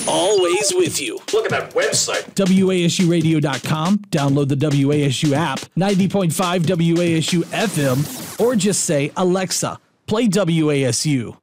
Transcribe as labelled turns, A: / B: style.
A: always with you.
B: Look at that website.
A: WASUradio.com. Download the WASU app, 90.5 WASU FM, or just say, Alexa, play WASU.